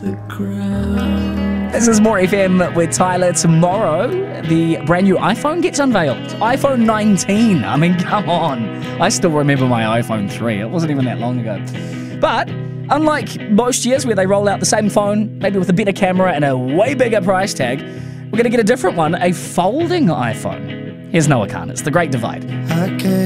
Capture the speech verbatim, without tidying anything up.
This is More F M with Tyler. Tomorrow, the brand new iPhone gets unveiled. iPhone nineteen. I mean, come on. I still remember my iPhone three. It wasn't even that long ago. But unlike most years where they roll out the same phone, maybe with a better camera and a way bigger price tag, we're going to get a different one, a folding iPhone. Here's Noah Khan. It's The Great Divide.